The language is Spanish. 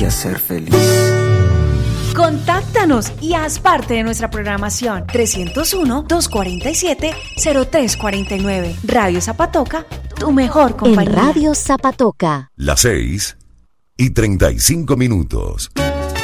a ser feliz. Contáctanos y haz parte de nuestra programación. 301-247-0349. Radio Zapatoca, tu mejor compañía. En Radio Zapatoca. Las 6:35.